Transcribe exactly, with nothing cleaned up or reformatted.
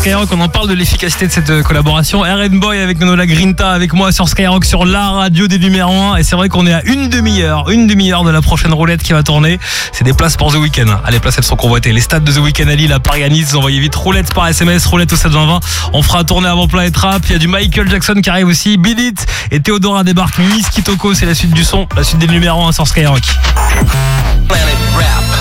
Skyrock. On en parle de l'efficacité de cette collaboration. R and Boy avec Nola Grinta avec moi sur Skyrock, sur la radio des numéros un. Et c'est vrai qu'on est à une demi-heure, une demi-heure de la prochaine roulette qui va tourner. C'est des places pour The Weeknd. Ah, les places, elles sont convoitées. Les stades de The Weeknd à Lille, à Paris, à Nice. Vous envoyez vite roulette par S M S, roulette au sept vingt vingt. On fera tourner avant Planète Rap. Il y a du Michael Jackson qui arrive aussi. Beat It et Théodora débarque. Miss Kitoko, c'est la suite du son, la suite des numéros un sur Skyrock. Planet Rap.